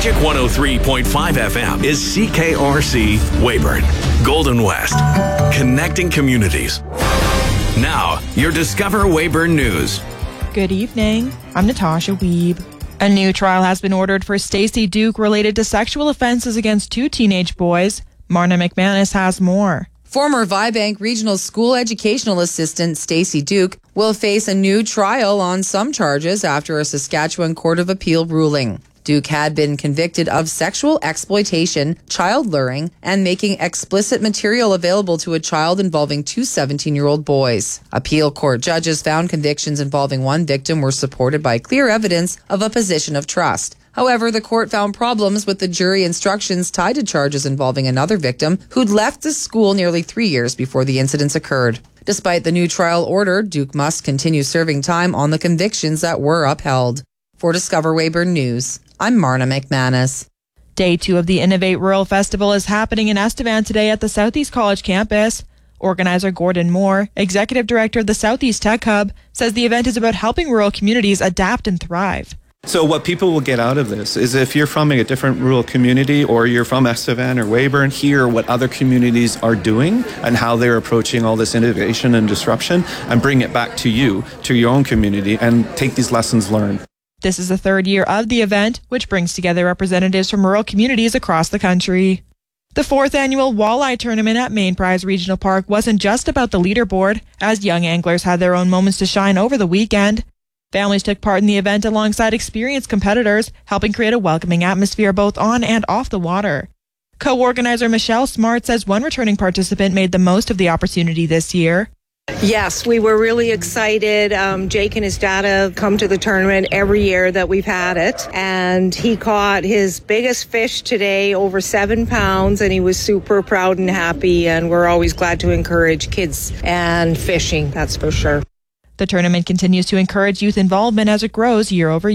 Magic 103.5 FM is CKRC Weyburn, Golden West, connecting communities. Now, your Discover Weyburn News. Good evening. I'm Natasha Weeb. A new trial has been ordered for Stacey Duke related to sexual offenses against 2 teenage boys. Marna McManus has more. Former Vibank Regional School Educational Assistant Stacey Duke will face a new trial on some charges after a Saskatchewan Court of Appeal ruling. Duke had been convicted of sexual exploitation, child luring, and making explicit material available to a child involving 2 17-year-old boys. Appeal court judges found convictions involving one victim were supported by clear evidence of a position of trust. However, the court found problems with the jury instructions tied to charges involving another victim who'd left the school nearly 3 years before the incidents occurred. Despite the new trial order, Duke must continue serving time on the convictions that were upheld. For Discover Weyburn News, I'm Marna McManus. Day 2 of the Innovate Rural Festival is happening in Estevan today at the Southeast College campus. Organizer Gordon Moore, Executive Director of the Southeast Tech Hub, says the event is about helping rural communities adapt and thrive. So what people will get out of this is if you're from a different rural community or you're from Estevan or Weyburn, hear what other communities are doing and how they're approaching all this innovation and disruption and bring it back to you, to your own community, and take these lessons learned. This is the 3rd year of the event, which brings together representatives from rural communities across the country. The 4th annual Walleye Tournament at Main Prize Regional Park wasn't just about the leaderboard, as young anglers had their own moments to shine over the weekend. Families took part in the event alongside experienced competitors, helping create a welcoming atmosphere both on and off the water. Co-organizer Michelle Smart says one returning participant made the most of the opportunity this year. Yes, we were really excited. Jake and his dad have come to the tournament every year that we've had it, and he caught his biggest fish today, over 7 pounds, and he was super proud and happy, and we're always glad to encourage kids and fishing, that's for sure. The tournament continues to encourage youth involvement as it grows year over year.